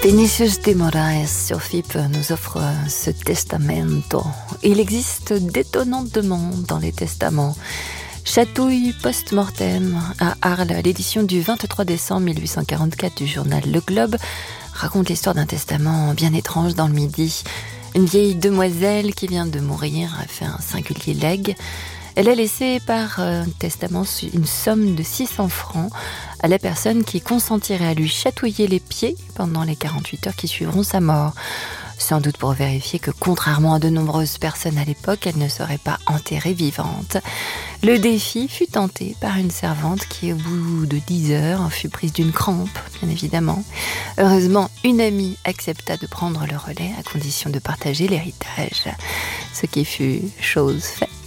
Vinicius de Moraes sur FIP nous offre ce testamento. Il existe d'étonnantes demandes dans les testaments. Chatouille post-mortem à Arles, l'édition du 23 décembre 1844 du journal Le Globe raconte l'histoire d'un testament bien étrange dans le Midi. Une vieille demoiselle qui vient de mourir a fait un singulier legs. Elle a laissé par testament une somme de 600 francs à la personne qui consentirait à lui chatouiller les pieds pendant les 48 heures qui suivront sa mort. Sans doute pour vérifier que, contrairement à de nombreuses personnes à l'époque, elle ne serait pas enterrée vivante. Le défi fut tenté par une servante qui, au bout de 10 heures, fut prise d'une crampe, bien évidemment. Heureusement, une amie accepta de prendre le relais à condition de partager l'héritage. Ce qui fut chose faite.